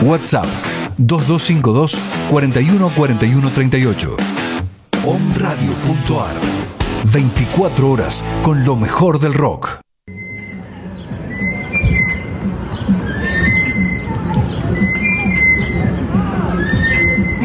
WhatsApp 2252 41 41 38. Omradio.ar. 24 horas con lo mejor del rock.